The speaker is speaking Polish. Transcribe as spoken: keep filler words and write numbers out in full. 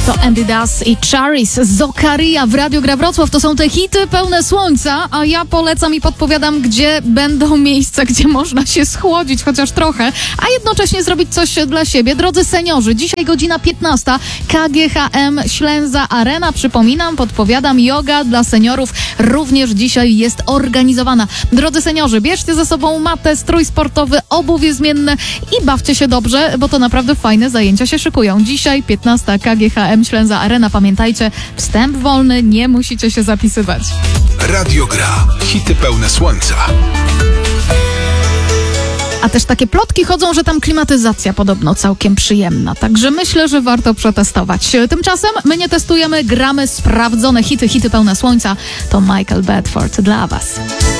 To Andy Das i Charis, Zokaria w Radiu Gra Wrocław. To są te hity pełne słońca, a ja polecam i podpowiadam, gdzie będą miejsca, gdzie można się schłodzić chociaż trochę, a jednocześnie zrobić coś dla siebie. Drodzy seniorzy, dzisiaj godzina piętnasta, K G H M Ślęza Arena. Przypominam, podpowiadam, yoga dla seniorów również dzisiaj jest organizowana. Drodzy seniorzy, bierzcie ze sobą matę, strój sportowy, obuwie zmienne i bawcie się dobrze, bo to naprawdę fajne zajęcia się szykują. Dzisiaj piętnasta, K G H M Ślęza Arena. Pamiętajcie, wstęp wolny, nie musicie się zapisywać. Radio Gra. Hity pełne słońca. A też takie plotki chodzą, że tam klimatyzacja podobno całkiem przyjemna. Także myślę, że warto przetestować. Tymczasem my nie testujemy, gramy sprawdzone hity, hity pełne słońca. To Michael Bedford dla was.